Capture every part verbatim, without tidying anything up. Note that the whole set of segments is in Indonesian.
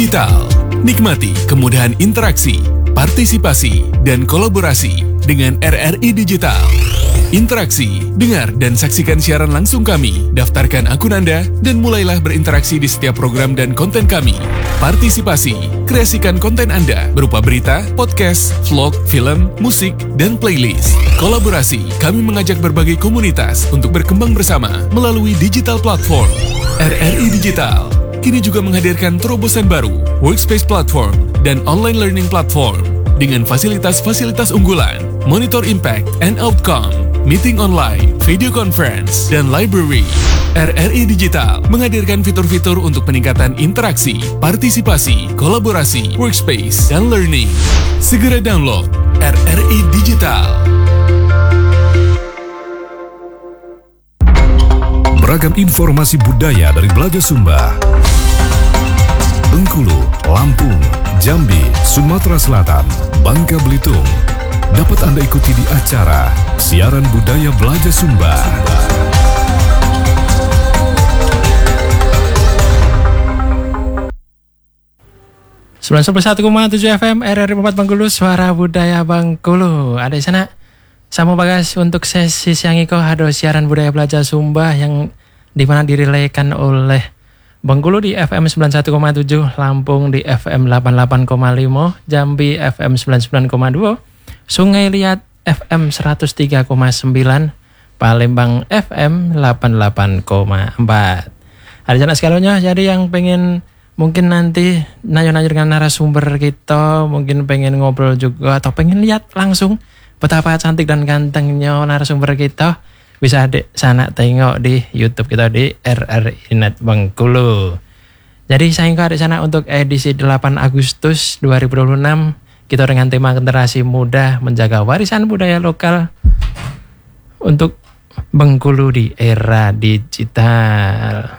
Digital. Nikmati kemudahan interaksi, partisipasi, dan kolaborasi dengan R R I Digital. Interaksi, dengar dan saksikan siaran langsung kami, daftarkan akun Anda, dan mulailah berinteraksi di setiap program dan konten kami. Partisipasi, kreasikan konten Anda berupa berita, podcast, vlog, film, musik, dan playlist. Kolaborasi, kami mengajak berbagai komunitas untuk berkembang bersama melalui digital platform. R R I Digital kini juga menghadirkan terobosan baru, workspace platform, dan online learning platform dengan fasilitas-fasilitas unggulan, monitor impact and outcome, meeting online, video conference, dan library. R R I Digital menghadirkan fitur-fitur untuk peningkatan interaksi, partisipasi, kolaborasi, workspace, dan learning. Segera download R R I Digital. Beragam informasi budaya dari Belajar Sumba. Bengkulu, Lampung, Jambi, Sumatera Selatan, Bangka Belitung. Dapat Anda ikuti di acara Siaran Budaya Belajar Sumba. sembilan puluh satu koma tujuh F M R R I empat Bengkulu, Suara Budaya Bengkulu. Ada di sana. Sama Bagas untuk sesi siang iko ada Siaran Budaya Belajar Sumba yang dimana direlaykan oleh Bengkulu di F M sembilan puluh satu koma tujuh, Lampung di F M delapan puluh delapan koma lima, Jambi F M sembilan puluh sembilan koma dua, Sungai Liat F M seratus tiga koma sembilan, Palembang F M delapan puluh delapan koma empat. Ada anak sekalinya, jadi yang pengen mungkin nanti nanya-nanya dengan narasumber kita, mungkin pengen ngobrol juga atau pengen lihat langsung betapa cantik dan gantengnya narasumber kita, bisa di sana tengok di YouTube kita di R R I Net Bengkulu. Jadi saya ingin di sana untuk edisi delapan Agustus dua ribu dua puluh enam kita dengan tema generasi muda menjaga warisan budaya lokal untuk Bengkulu di era digital.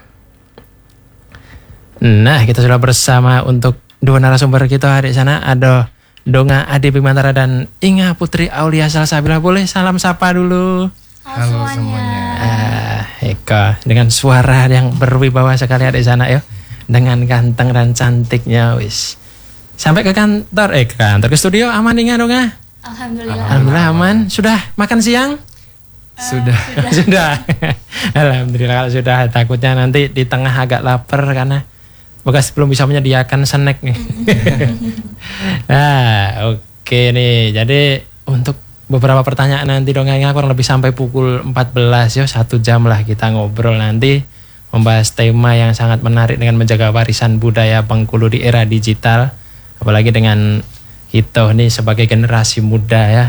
Nah, kita sudah bersama untuk dua narasumber kita di sana, ada Donga Ade Bimantara dan Inga Putri Aulia Salsabila. Boleh salam sapa dulu. Halo semuanya. Ah, Eka dengan suara yang berwibawa sekali ada di sana ya, dengan ganteng dan cantiknya wis. Sampai ke kantor, eh ke kantor ke studio aman Inga dong ah? Alhamdulillah. Alhamdulillah aman. Sudah makan siang? Uh, sudah. Sudah. Alhamdulillah kalau sudah, takutnya nanti di tengah agak lapar karena bekas belum bisa menyediakan snack nih. Nah, oke okay nih. Jadi untuk beberapa pertanyaan nanti dong Inga kurang lebih sampai pukul empat belas ya, satu jam lah kita ngobrol nanti membahas tema yang sangat menarik dengan menjaga warisan budaya Bengkulu di era digital, apalagi dengan kita nih sebagai generasi muda ya.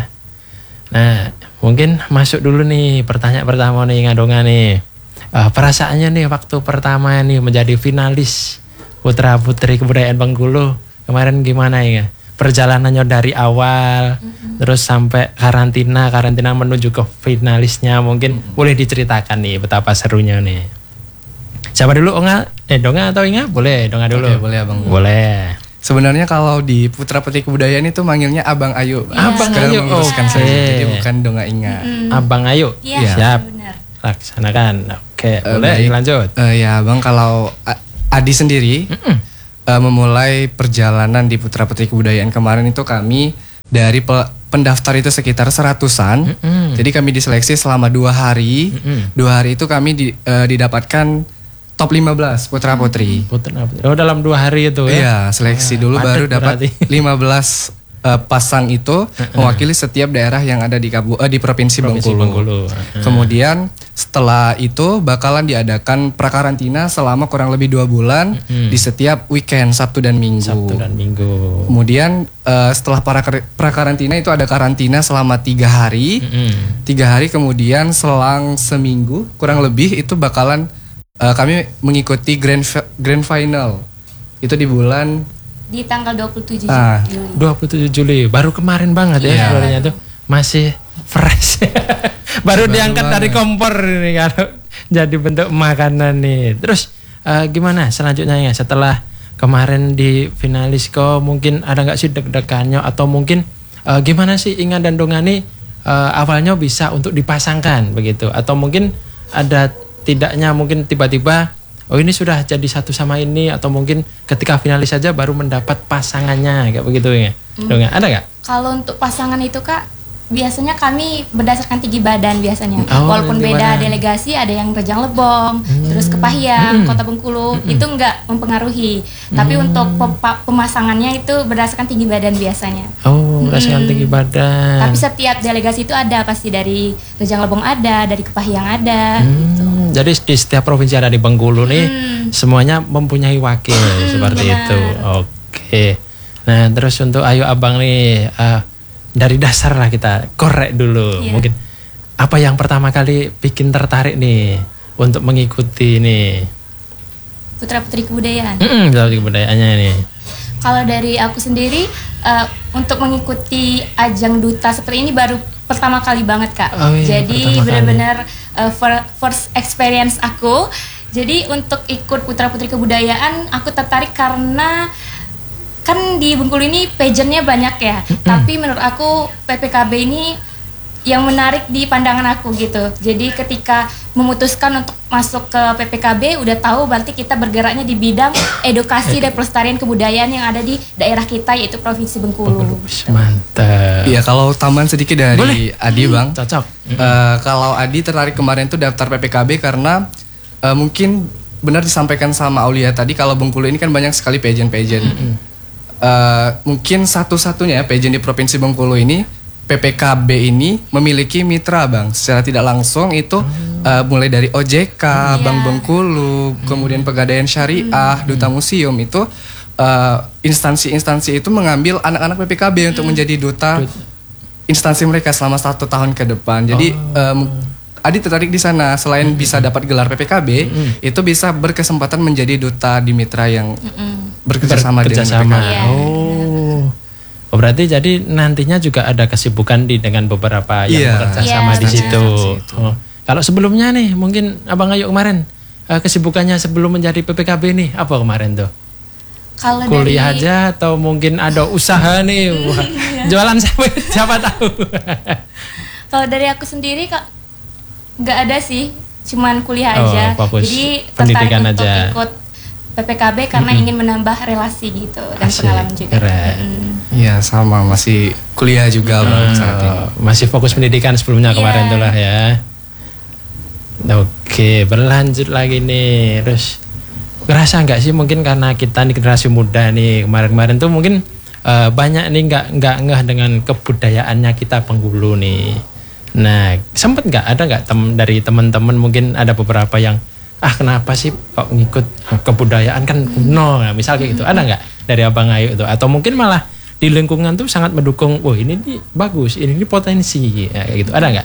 Nah, mungkin masuk dulu nih pertanyaan pertama nih Inga Donga nih. Uh, perasaannya nih waktu pertama nih menjadi finalis Putra Putri Kebudayaan Bengkulu kemarin gimana ya? Perjalanannya dari awal mm-hmm. terus sampai karantina, karantina menuju ke finalisnya, mungkin mm-hmm. boleh diceritakan nih betapa serunya nih. Siapa dulu, Onga? Eh Donga atau Inga? Boleh, Donga dulu. Oke, boleh Abang. Boleh. Sebenarnya kalau di Putra Putri Kebudayaan itu manggilnya Abang Ayu. Ya. Abang Ayu. Meluruskan okay. saja, jadi bukan Donga Inga. Mm-hmm. Abang Ayu. Ya, siap. benar. Laksanakan. Oke, uh, boleh baik. lanjut. Uh, ya, Abang, kalau Adi sendiri mm-hmm. uh, memulai perjalanan di Putra Putri Kebudayaan kemarin itu kami dari pe- pendaftar itu sekitar seratusan. Mm-hmm. Jadi kami diseleksi selama dua hari. Mm-hmm. Dua hari itu kami di, uh, didapatkan top lima belas Putra Putri. Putra Putri. Oh, dalam dua hari itu ya? Iya, seleksi dulu ah, baru dapat lima belas uh, pasang itu uh-uh. mewakili setiap daerah yang ada di Kabu uh, di Provinsi, Provinsi Bengkulu. Bengkulu. Uh-uh. Kemudian setelah itu bakalan diadakan prakarantina selama kurang lebih dua bulan hmm. di setiap weekend Sabtu dan Minggu. Sabtu dan Minggu. Kemudian uh, setelah para prakarantina itu ada karantina selama tiga hari. Hmm. Tiga hari kemudian selang seminggu kurang lebih itu bakalan uh, kami mengikuti grand grand final. Itu di bulan di tanggal dua puluh tujuh ah. Juli. dua puluh tujuh Juli. Baru kemarin banget ya yeah. sebenarnya tuh. Masih fresh. Baru, Baru diangkat banget dari kompor nih kalau jadi bentuk makanan nih. Terus uh, gimana selanjutnya ya setelah kemarin di finalis kok, mungkin ada nggak sih deg-degannya atau mungkin uh, gimana sih Inga dan Donga nih uh, awalnya bisa untuk dipasangkan begitu, atau mungkin ada tidaknya mungkin tiba-tiba oh ini sudah jadi satu sama ini, atau mungkin ketika finalis saja baru mendapat pasangannya kayak begitu ya? Hmm. Dong, ada nggak? Kalau untuk pasangan itu Kak, biasanya kami berdasarkan tinggi badan biasanya. Oh, Walaupun tinggi beda badan. delegasi, ada yang Rejang Lebong, terus Kepahyang, Hmm. Kota Bengkulu, Hmm. itu enggak mempengaruhi. Tapi Hmm. untuk pem- pemasangannya itu berdasarkan tinggi badan biasanya. Oh, berdasarkan Hmm. tinggi badan. Tapi setiap delegasi itu ada, pasti dari Rejang Lebong ada, dari Kepahyang ada. gitu. Hmm, jadi di setiap provinsi ada di Bengkulu nih, Hmm. semuanya mempunyai wakil seperti benar. itu. Oke. Nah, terus untuk Ayu Abang nih, eh, dari dasar lah kita korek dulu. Iya. Mungkin apa yang pertama kali bikin tertarik nih untuk mengikuti nih? Putra Putri Kebudayaan. Hmm, kebudayaannya nih. Kalau dari aku sendiri, eh, untuk mengikuti ajang duta seperti ini baru pertama kali banget Kak. Oh iya, Jadi pertama kali. benar-benar eh, fir- first experience aku. Jadi untuk ikut Putra Putri Kebudayaan, aku tertarik karena kan di Bengkulu ini pageantnya banyak ya. Tapi menurut aku P P K B ini yang menarik di pandangan aku gitu. Jadi ketika memutuskan untuk masuk ke P P K B, udah tahu berarti kita bergeraknya di bidang edukasi dan pelestarian kebudayaan yang ada di daerah kita, yaitu Provinsi Bengkulu. Mantap. Iya, kalau tambahan sedikit dari Boleh. Adi Bang. Cocok. Eh, kalau Adi tertarik kemarin tuh daftar P P K B karena eh, mungkin benar disampaikan sama Aulia tadi, kalau Bengkulu ini kan banyak sekali pageant-pageant. Eh, mungkin satu-satunya pageant di Provinsi Bengkulu ini, P P K B ini memiliki mitra Bang. Secara tidak langsung itu eh, mulai dari O J K, Iya. Bank Bengkulu, kemudian Pegadaian Syariah, Duta Museum itu eh, instansi-instansi itu mengambil anak-anak P P K B untuk menjadi duta instansi mereka selama satu tahun ke depan. Jadi em, Adi tertarik di sana. Selain bisa dapat gelar P P K B, itu bisa berkesempatan menjadi duta di mitra yang bekerjasama dengan P P K B. Bekerjasama. Iya, Oh. Oh, berarti jadi nantinya juga ada kesibukan di dengan beberapa yang Iya. bekerja Iya, sama di benar. situ. Oh. Kalau sebelumnya nih, mungkin Abang Ayu kemarin eh, kesibukannya sebelum menjadi P P K B nih apa kemarin tuh? Kalau Kuliah dari aja atau mungkin ada usaha nih? Wah, jualan sawit siapa tahu. Kalau dari aku sendiri Kak, nggak ada sih, cuman kuliah Oh, aja. fokus Jadi pendidikan tertarik untuk aja. ikut P P K B karena ingin menambah relasi gitu dan Asik, pengalaman juga. keren. Mm. Iya, sama masih kuliah juga Bang saat ini. Oh, masih fokus pendidikan sebelumnya Iya. kemarin tuh lah ya. Oke, berlanjut lagi nih. Terus ngerasa nggak sih mungkin karena kita nih generasi muda nih kemarin-kemarin tuh mungkin eh, banyak nih nggak nggak ngeh dengan kebudayaannya kita Bengkulu nih. Nah, sempet nggak ada nggak tem dari teman-teman mungkin ada beberapa yang ah kenapa sih kok ngikut kebudayaan kan kuno, nah, misal kayak gitu, ada nggak dari Abang Ayu itu? Atau mungkin malah di lingkungan tuh sangat mendukung, wah ini nih bagus, ini nih potensi, ya, kayak gitu, ada nggak?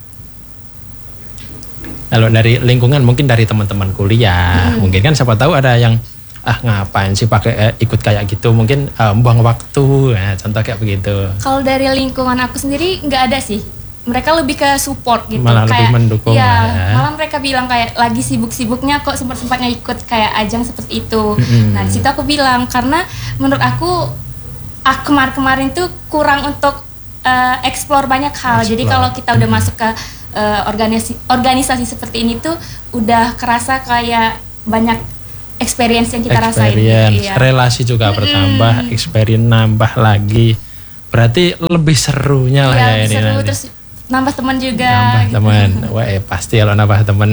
Kalau dari lingkungan mungkin dari teman-teman kuliah, mungkin kan siapa tahu ada yang ah ngapain sih pakai eh, ikut kayak gitu, mungkin eh, buang waktu, nah, contoh kayak begitu. Kalau dari lingkungan aku sendiri nggak ada sih. Mereka lebih ke support gitu. Malah lebih kayak, mendukung Iya, lah ya. malah mereka bilang kayak lagi sibuk-sibuknya kok sempat-sempatnya ikut kayak ajang seperti itu. Mm-mm. Nah di situ aku bilang karena menurut aku ah, kemarin-kemarin tuh kurang untuk eh, explore banyak hal. Jadi Explore. kalau kita udah masuk ke eh, organisasi organisasi seperti ini tuh udah kerasa kayak banyak experience yang kita rasain. Experience, Iya. relasi juga bertambah, experience nambah lagi. Berarti lebih serunya lah Iya, ya lebih ini seru nanti. terus nambah teman juga. Nambah gitu. teman. Wah, eh, pasti kalau nambah teman.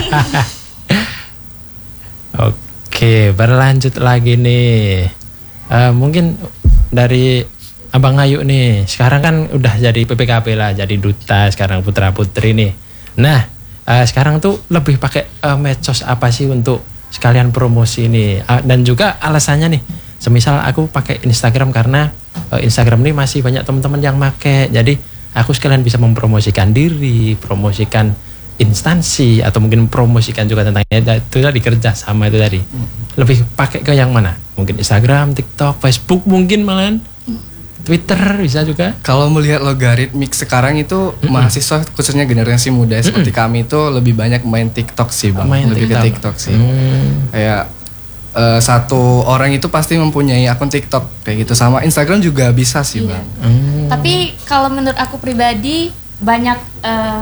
Oke, berlanjut lagi nih. Eh, mungkin dari Abang Ayu nih. Sekarang kan udah jadi P P K B lah, jadi duta sekarang putra putri nih. Nah, eh, sekarang tuh lebih pakai eh, medsos apa sih untuk sekalian promosi nih? Ah, dan juga alasannya nih. Semisal aku pakai Instagram karena eh, Instagram ini masih banyak teman-teman yang make. Jadi aku sekalian bisa mempromosikan diri, promosikan instansi atau mungkin promosikan juga tentang itu tadi kerja sama itu tadi. Lebih pakai ke yang mana? Mungkin Instagram, TikTok, Facebook mungkin malahan. Twitter bisa juga. Kalau melihat logaritmik sekarang itu mahasiswa khususnya generasi muda seperti kami itu lebih banyak main TikTok sih Bang. Main lebih TikTok. ke TikTok sih. Hmm. Kayak eh, satu orang itu pasti mempunyai akun TikTok kayak gitu, sama Instagram juga bisa sih Iya. Bang. Hmm. Tapi kalau menurut aku pribadi banyak eh,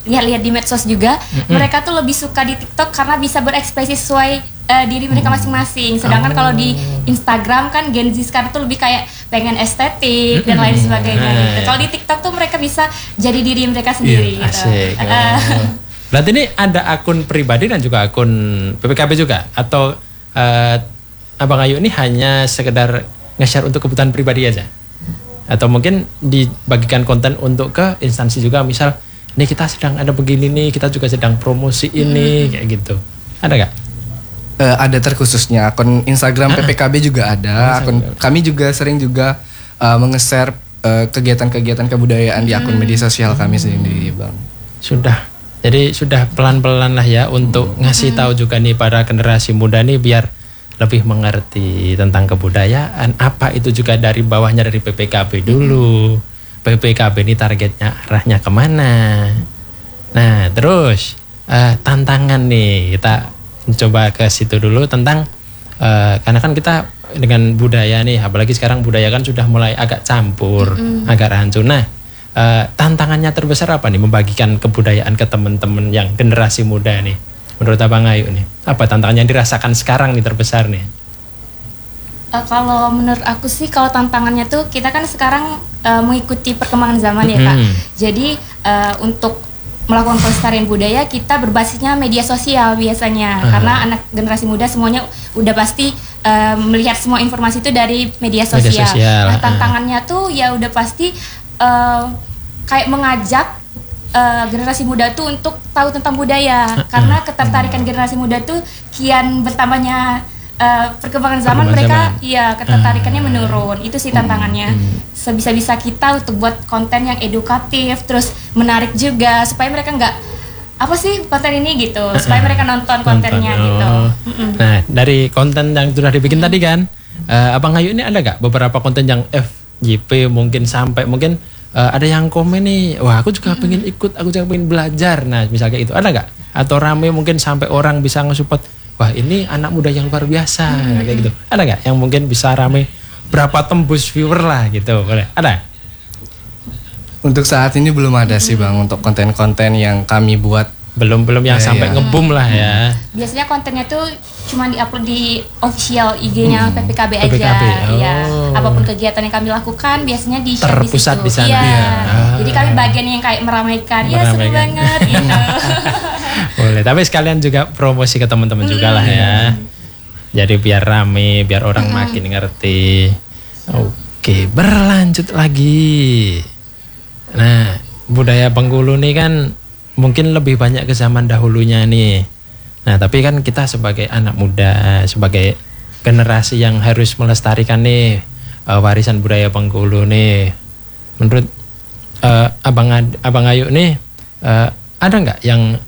lihat-lihat di medsos juga, mm-hmm. mereka tuh lebih suka di TikTok karena bisa berekspresi sesuai uh, diri mereka masing-masing. Sedangkan oh. kalau di Instagram kan Gen Z sekarang tuh lebih kayak pengen estetik mm-hmm. dan lain sebagainya nah, gitu. Kalau di TikTok tuh mereka bisa jadi diri mereka sendiri yeah, gitu. Asik. Oh. Berarti ini ada akun pribadi dan juga akun P P K B juga, atau uh, Abang Ayu ini hanya sekedar nge-share untuk kebutuhan pribadi aja? Atau mungkin dibagikan konten untuk ke instansi juga, misal nih kita sedang ada begini nih, kita juga sedang promosi ini, hmm. kayak gitu. Ada gak? Uh, ada terkhususnya akun Instagram P P K B juga ada. Akun kami juga sering juga uh, menge-share uh, kegiatan-kegiatan kebudayaan di akun media sosial kami sendiri, Bang. Sudah. Jadi sudah pelan-pelan lah ya untuk ngasih tahu juga nih para generasi muda nih biar lebih mengerti tentang kebudayaan. Apa itu juga dari bawahnya, dari P P K B dulu. P P K B ini targetnya arahnya kemana. Nah terus uh, tantangan nih, kita coba ke situ dulu tentang uh, karena kan kita dengan budaya nih, apalagi sekarang budaya kan sudah mulai agak campur, mm-hmm. agak rancu. Nah uh, tantangannya terbesar apa nih membagikan kebudayaan ke teman-teman yang generasi muda nih? Menurut Abang Ayu nih, apa tantangan yang dirasakan sekarang nih terbesar nih? Uh, kalau menurut aku sih, kalau tantangannya tuh kita kan sekarang uh, mengikuti perkembangan zaman ya Kak. Hmm. Jadi uh, untuk melakukan pelestarian budaya kita berbasisnya media sosial biasanya, uh. karena anak generasi muda semuanya udah pasti uh, melihat semua informasi itu dari media sosial. Media sosial. Nah tantangannya uh. tuh ya udah pasti uh, kayak mengajak Uh, generasi muda tuh untuk tahu tentang budaya, uh, karena ketertarikan uh, generasi muda tuh kian bertambahnya uh, perkembangan zaman, mereka zaman. ya ketertarikannya uh, menurun. Itu sih tantangannya. Uh, Sebisa-bisa kita untuk buat konten yang edukatif, terus menarik juga supaya mereka nggak apa sih konten ini gitu, uh, supaya mereka nonton kontennya nonton, gitu. Uh, nah dari konten yang sudah dibikin uh, tadi kan, uh, Abang Ayu ini ada nggak beberapa konten yang F Y P mungkin sampai mungkin Uh, ada yang komen nih, wah aku juga mm-hmm. pengen ikut, aku juga pengen belajar. Nah misalnya kayak itu, ada nggak? Atau rame mungkin sampai orang bisa nge-support, wah ini anak muda yang luar biasa, mm-hmm. kayak gitu. Ada nggak yang mungkin bisa rame berapa tembus viewer lah gitu, boleh? Ada? Untuk saat ini belum ada sih Bang, untuk konten-konten yang kami buat. Belum-belum yang ya, sampai ya. ngebum lah ya. Biasanya kontennya tuh cuma diupload di official I G-nya hmm. P P K B aja. P P K B. Oh. Ya, apapun kegiatan yang kami lakukan biasanya di share di situ. Terpusat di sana. Ya. Ya. Ah. Jadi kami bagian yang kayak meramaikan. Ya seru banget gitu. Boleh, tapi sekalian juga promosi ke teman-teman hmm. juga lah ya. Jadi biar rame, biar orang hmm. makin ngerti. Oke, berlanjut lagi. Nah, budaya Bengkulu nih kan mungkin lebih banyak ke zaman dahulunya nih. Nah tapi kan kita sebagai anak muda, sebagai generasi yang harus melestarikan nih uh, warisan budaya Bengkulu nih. Menurut uh, Abang Ad, Abang Ayu nih, uh, ada nggak yang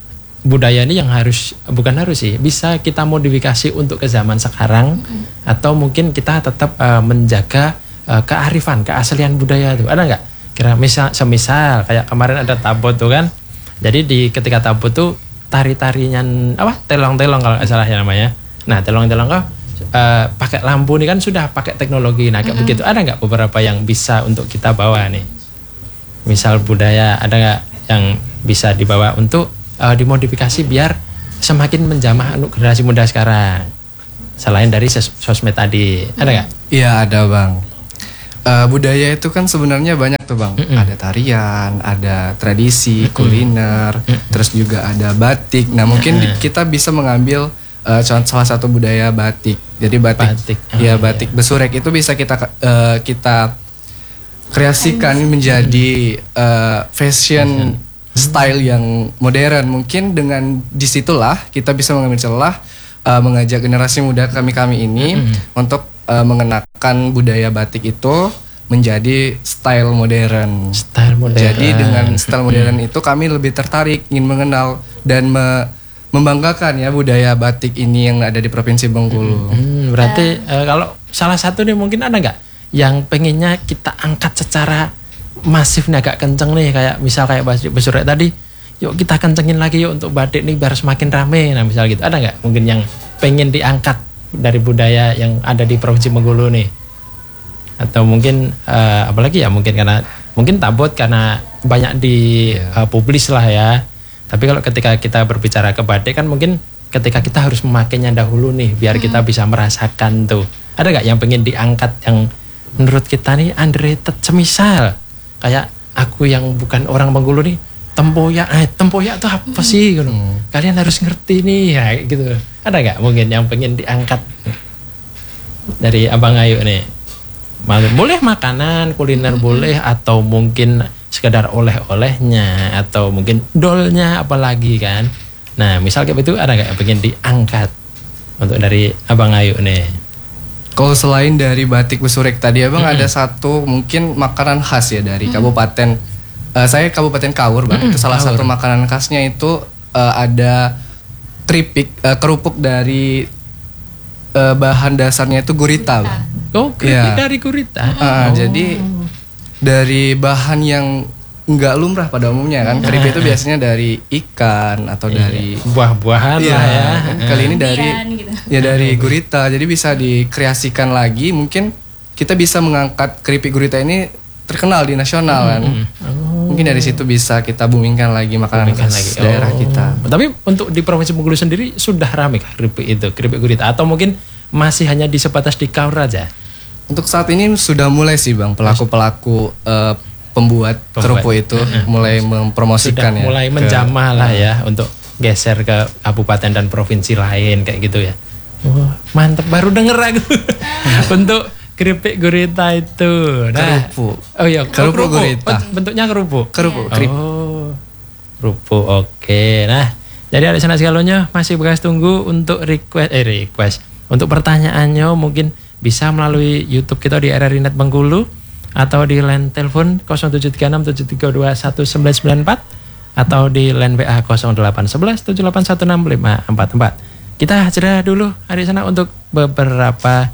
budaya ini yang harus, bukan harus sih, bisa kita modifikasi untuk ke zaman sekarang, mm-hmm. atau mungkin kita tetap uh, menjaga uh, kearifan, keaslian budaya itu, ada nggak? Kira misal, semisal kayak kemarin ada tabot tuh kan. Jadi di ketika tabut tuh tari-tarian apa telong-telong kalau nggak salah ya namanya. Nah telong-telong kok uh, pakai lampu nih kan sudah pakai teknologi. Nah kayak mm-hmm. begitu, ada nggak beberapa yang bisa untuk kita bawa nih? Misal budaya, ada nggak yang bisa dibawa untuk uh, dimodifikasi biar semakin menjamah untuk generasi muda sekarang? Selain dari sos- sosmed tadi, ada nggak? Iya ada Bang. Uh, budaya itu kan sebenarnya banyak tuh Bang. Mm-mm. Ada tarian, ada tradisi, Mm-mm. kuliner, Mm-mm. terus juga ada batik. Nah mungkin mm-hmm. kita bisa mengambil uh, salah satu budaya batik. Jadi batik, batik. Oh, ya batik iya. Besurek itu bisa kita uh, kita kreasikan menjadi uh, fashion, fashion style yang modern. Mungkin dengan disitulah kita bisa mengambil celah uh, mengajak generasi muda kami-kami ini mm-hmm. untuk uh, mengenakan budaya batik itu menjadi style modern. Style modern. Jadi dengan style modern itu kami lebih tertarik ingin mengenal dan me- membanggakan ya budaya batik ini yang ada di Provinsi Bengkulu. Hmm, berarti uh, uh, kalau salah satu nih mungkin ada nggak yang pengennya kita angkat secara masif nih, agak kenceng nih, kayak misal kayak Besurek tadi, yuk kita kencengin lagi yuk untuk batik nih biar semakin rame. Nah misal gitu, ada nggak mungkin yang pengen diangkat dari budaya yang ada di Provinsi Bengkulu nih? Atau mungkin uh, apalagi ya mungkin karena mungkin tabot karena banyak di Yeah. uh, publis lah ya. Tapi kalau ketika kita berbicara ke batik kan mungkin ketika kita harus memakainya dahulu nih biar kita bisa merasakan tuh. Ada gak yang pengen diangkat yang menurut kita nih underrated, semisal kayak aku yang bukan orang Bengkulu nih, tempoyak, eh tempoyak tuh apa sih gitu. Kalian harus ngerti nih ya gitu. Ada gak mungkin yang pengen diangkat dari Abang Ayu nih? Boleh makanan, kuliner boleh, atau mungkin sekedar oleh-olehnya, atau mungkin dolnya apalagi kan. Nah misal kayak itu ada gak yang pengen diangkat untuk dari Abang Ayu nih? Kalau selain dari batik Besurek tadi Abang, ada satu mungkin makanan khas ya dari kabupaten, eh, saya Kabupaten Kaur Bang. Itu salah Kaur. satu makanan khasnya itu eh, ada keripik, eh, kerupuk dari eh, bahan dasarnya itu gurita Bang. Oh, keripik Iya. dari gurita. Ah, jadi dari bahan yang nggak lumrah pada umumnya kan. Keripik itu biasanya dari ikan atau dari buah-buahan Iya, lah ya. kan kali ini dari Durian gitu. ya dari gurita. Jadi bisa dikreasikan lagi. Mungkin kita bisa mengangkat keripik gurita ini terkenal di nasional kan. Mungkin dari situ bisa kita boomingkan lagi makanan Bukan khas lagi. daerah Oh. kita. Tapi untuk di Provinsi Bengkulu sendiri sudah ramai kah keripik itu, keripik gurita, atau mungkin masih hanya di sebatas di Kaur aja? Untuk saat ini sudah mulai sih Bang, pelaku-pelaku eh, pembuat, Pembuat. kerupuk itu mulai mempromosikan Sudah ya. mulai ke- menjamah lah ya untuk geser ke kabupaten dan provinsi lain kayak gitu ya. Wah, mantep, baru denger aku. Untuk keripik gurita itu. Nah, Kerupuk. Oh iya, Kerupuk gurita. Oh, bentuknya kerupuk. Kerupuk, keripik. Oh, kerupuk. Oke. Nah, jadi ada sana segalanya masih bekas tunggu untuk request eh request. Untuk pertanyaannya mungkin bisa melalui YouTube kita di R R I Net Bengkulu atau di line telepon nol tujuh tiga enam tujuh tiga dua satu sembilan sembilan empat atau di line W A nol delapan satu satu tujuh delapan satu enam lima empat empat. Kita jeda dulu hari sana untuk beberapa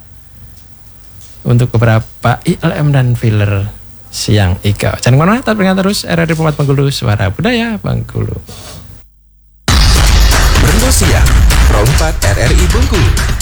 untuk beberapa I L M dan filler siang Ika. Jangan kemana-mana, tetap dengar terus R R I Pemat Bengkulu, Suara Budaya Bengkulu. Brendo Siang, Pro empat R R I Bengkulu.